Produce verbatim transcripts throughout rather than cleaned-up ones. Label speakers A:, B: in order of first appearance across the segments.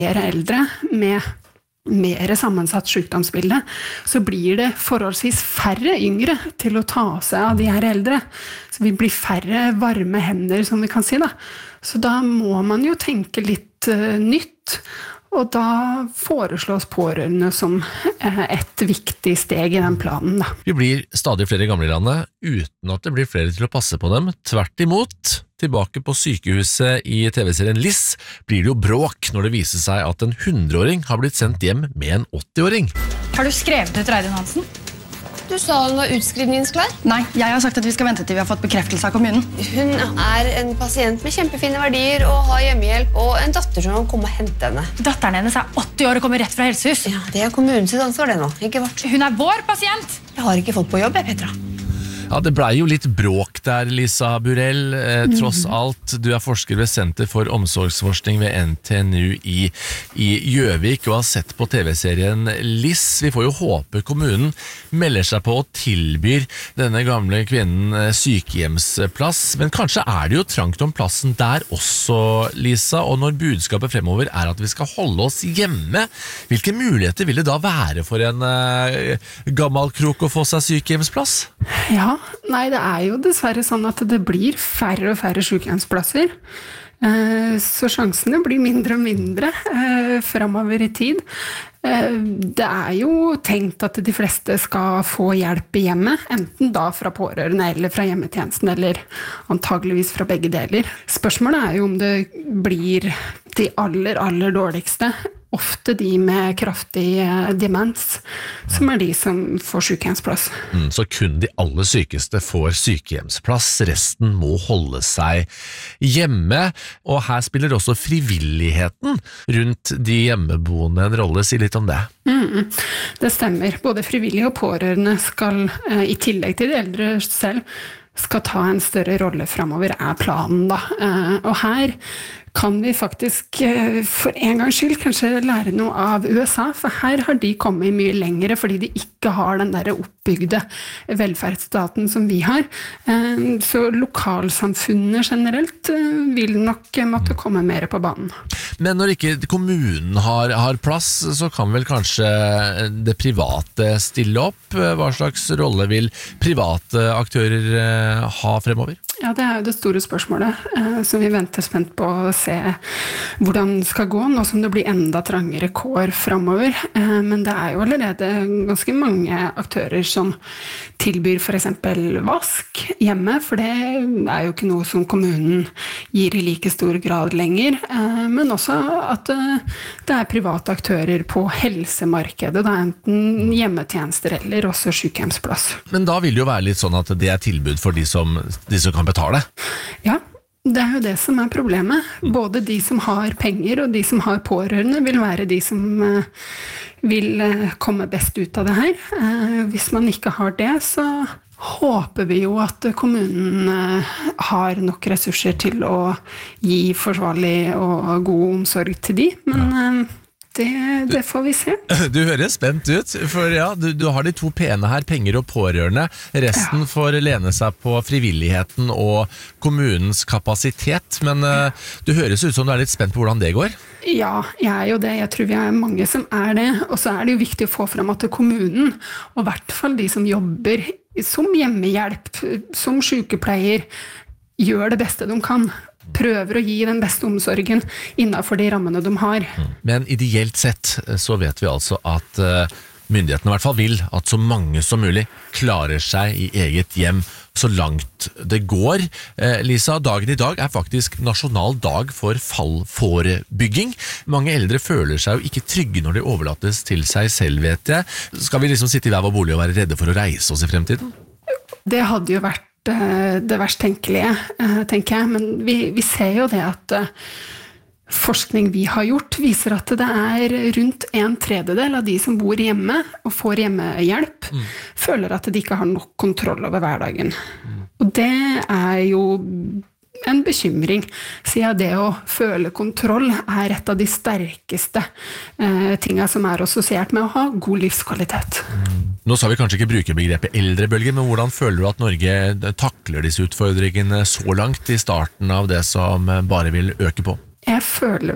A: flere eldre med mer sammensatt sykdomsbilde, så blir det forholdsvis færre yngre til å ta seg av de her eldre. Så vi blir færre varme hender, som vi kan si da. Så da må man jo tenke litt uh, nytt, og da foreslås pårørende som uh, et viktig steg i den planen da.
B: Vi blir stadig flere gamle i landet, uten at det blir flere til å passe på dem. Tvert imot. Tilbake på sykehuset i T V-serien Liss blir det jo bråk når det viser seg at en hundreåring har blitt sendt hjem med en åttiåring.
C: Har du skrevet ut Reidun Hansen?
D: Du sa hun var utskrivningsklar?
C: Nei, jeg har sagt at vi skal vente til vi har fått bekreftelse av kommunen.
D: Hun er en pasient med kjempefine verdier og har hjemmehjelp og en datter som kan komme og hente henne.
C: Datteren hennes er åtti år og kommer rett fra helsehus.
D: Ja, det er kommunens ansvar det nå, ikke vårt.
C: Hun er vår pasient!
D: Jeg har ikke fått på jobb, jeg, Petra.
B: Ja, det ble jo litt bråk der, Lisa Burell. Eh, tross alt, du er forsker ved Senter for omsorgsforskning ved N T N U i, i Gjøvik og har sett på T V-serien Liss. Vi får jo håpe kommunen melder seg på og tilbyr denne gamle kvinnen sykehjemsplass. Men kanskje er det jo trangt om plassen der også, Lisa. Og når budskapet fremover er at vi skal holde oss hjemme, hvilke muligheter vil det da være for en eh, gammel krok å få seg sykehjemsplass?
A: Ja, nei, det er jo dessverre sånn at det blir færre og færre sykehjemsplasser. Så sjansene blir mindre og mindre fremover i tid. Det er jo tenkt at de fleste skal få hjelp i hjemmet, enten da fra pårørende eller fra hjemmetjenesten, eller antageligvis fra begge deler. Spørsmålet er jo om det blir de aller, aller dårligste, ofte de med kraftig demens, som er de som får sykehjemsplass.
B: Mm, så kun de aller sykeste får sykehjemsplass, resten må holde seg hjemme, og her spiller også frivilligheten rundt de hjemmeboende en rolle. Si litt om det.
A: Mm, det stemmer. Både frivillige og pårørende skal, i tillegg til de eldre selv, skal ta en større rolle fremover, er planen da. Og her kan vi faktisk for en gangs skyld kanskje lære noe av U S A, for her har de kommet mye lengre fordi de ikke har den der oppbygde velferdsstaten som vi har. Så lokalsamfunnet generelt vil nok måtte komme mer på banen.
B: Men når ikke kommunen har, har plass, så kan vel kanskje det private stille opp? Hva slags rolle vil private aktører ha fremover?
A: Ja, det er jo det store spørsmålet, som vi venter spent på å se hvordan det skal gå, nå som det blir enda trangere kår fremover. Men det er jo allerede ganske mange aktører som tilbyr for eksempel vask hjemme, for det er jo ikke noe som kommunen gir i like stor grad lenger. Men også at det er private aktører på helsemarkedet, da enten hjemmetjenester eller også sykehjemsplass.
B: Men da vil det jo være litt sånn at det er tilbud for de som, de som kan betale?
A: Ja, det er jo det som er problemet. Både de som har penger og de som har pårørende vil være de som vil komme best ut av det her. Hvis man ikke har det, så håper vi jo at kommunen har nok ressurser til å gi forsvarlig og god omsorg til de, men Det, det får vi se.
B: Du høres spent ut, for ja, du, du har de to pene her, penger og pårørende. Resten ja. Får lene seg på frivilligheten og kommunens kapasitet, men uh, du høres ut som du er litt spent på hvordan det går.
A: Ja, jeg er jo det. Jeg tror vi er mange som er det. Og så er det jo viktig å få frem at kommunen, og i hvert fall de som jobber som hjemmehjelp, som sykepleier, gjør det beste de kan. Prøver å gi den beste omsorgen innenfor de rammene de har.
B: Men ideelt sett så vet vi altså at myndighetene i hvert fall vil at så mange som mulig klarer seg i eget hjem så langt det går. Lisa, dagen i dag er faktisk nasjonal dag for fallforebygging. Mange eldre føler seg jo ikke trygge når de overlates til seg selv, vet jeg. Skal vi liksom sitte i hver vår bolig og være redde for å reise oss i fremtiden?
A: Det hadde jo vært det verst tenkelige, tenker jeg, men vi, vi ser jo det at forskning vi har gjort viser at det er rundt en tredjedel av de som bor hjemme og får hjemmehjelp, mm. føler at de ikke har nok kontroll over hverdagen. Mm. Og det er jo en bekymring, siden det å føle kontroll er et av de sterkeste eh, tingene som er assosiert med å ha god livskvalitet.
B: Mm. Nå sa vi kanskje ikke bruke begrepet eldrebølge, men hvordan føler du at Norge takler disse utfordringene så langt i starten av det som bare vil øke på?
A: Jeg føler vel at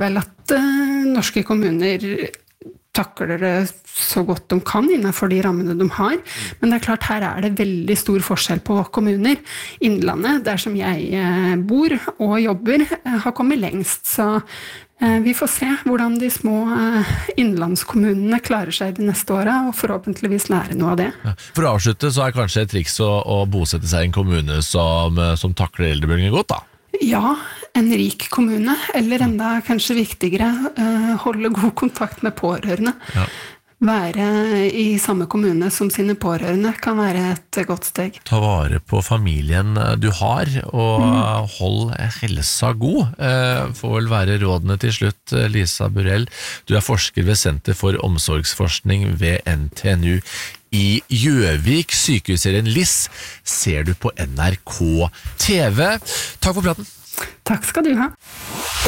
A: at uh, norske kommuner takler det så godt de kan innenfor de rammene de har. Men det er klart, her er det veldig stor forskjell på kommuner. Innlandet, der som jeg uh, bor og jobber, uh, har kommet lengst. Så uh, vi får se hvordan de små uh, innlandskommunene klarer seg de neste årene, og forhåpentligvis lære noe av det.
B: Ja. For å avslutte, så er kanskje et triks å, å bosette seg i en kommune som, som takler eldrebølgen godt, da?
A: Ja, en rik kommune, eller enda kanskje viktigere, holde god kontakt med pårørende. Ja. Være i samme kommune som sine pårørende kan være et godt steg.
B: Ta vare på familien du har, og mm. hold helsa god. Får vel være rådene til slutt, Lisa Burell. Du er forsker ved Senter for omsorgsforskning ved N T N U i Gjøvik. Sykehusserien Liss ser du på N R K T V. Takk for praten.
A: Takk skal du ha.